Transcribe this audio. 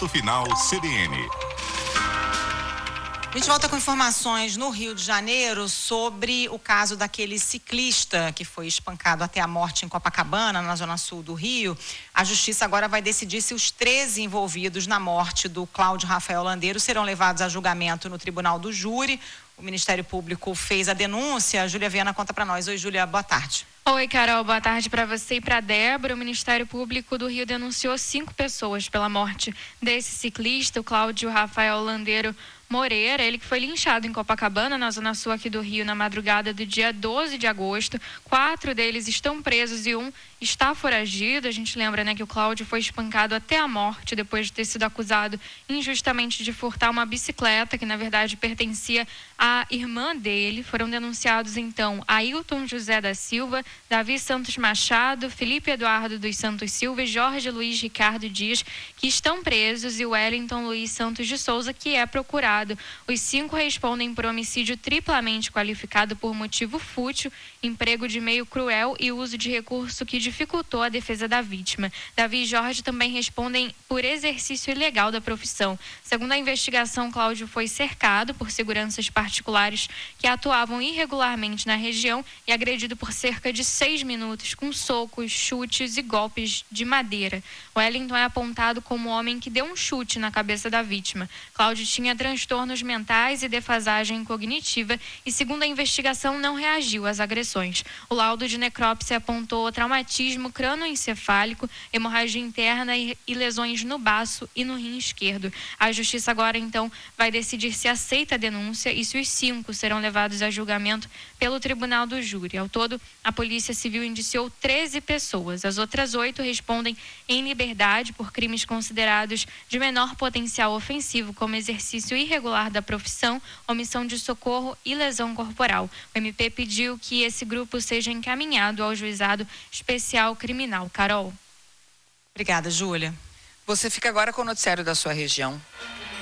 Ponto Final CBN. A gente volta com informações no Rio de Janeiro sobre o caso daquele ciclista que foi espancado até a morte em Copacabana, na zona sul do Rio. A justiça agora vai decidir se os 13 envolvidos na morte do Cláudio Rafael Landeiro serão levados a julgamento no Tribunal do Júri. O Ministério Público fez a denúncia. A Júlia Viana conta para nós. Oi, Júlia, boa tarde. Oi, Carol, boa tarde para você e para Débora. O Ministério Público do Rio denunciou 5 pessoas pela morte desse ciclista, o Cláudio Rafael Landeiro Moreira, ele que foi linchado em Copacabana, na zona sul aqui do Rio, na madrugada do dia 12 de agosto. 4 deles estão presos e 1 está foragido. A gente lembra, né, que o Cláudio foi espancado até a morte depois de ter sido acusado injustamente de furtar uma bicicleta que, na verdade, pertencia à irmã dele. Foram denunciados, então, Ailton José da Silva, Davi Santos Machado, Felipe Eduardo dos Santos Silva e Jorge Luiz Ricardo Dias, que estão presos, e o Wellington Luiz Santos de Souza, que é procurado. Os 5 respondem por homicídio triplamente qualificado por motivo fútil, emprego de meio cruel e uso de recurso que dificultou a defesa da vítima. Davi e Jorge também respondem por exercício ilegal da profissão. Segundo a investigação, Cláudio foi cercado por seguranças particulares que atuavam irregularmente na região e agredido por cerca de 6 minutos com socos, chutes e golpes de madeira. Wellington é apontado como o homem que deu um chute na cabeça da vítima. Cláudio tinha transtornos mentais e defasagem cognitiva e, segundo a investigação, não reagiu às agressões. O laudo de necrópsia apontou traumatismo crânioencefálico, hemorragia interna e lesões no baço e no rim esquerdo. A justiça agora, então, vai decidir se aceita a denúncia e se os 5 serão levados a julgamento pelo Tribunal do Júri. Ao todo, a Polícia Civil indiciou 13 pessoas. As outras 8 respondem em liberdade por crimes considerados de menor potencial ofensivo, como exercício irregular da profissão, omissão de socorro e lesão corporal. O MP pediu que esse grupo seja encaminhado ao Juizado Especial Criminal. Carol. Obrigada, Júlia. Você fica agora com o noticiário da sua região.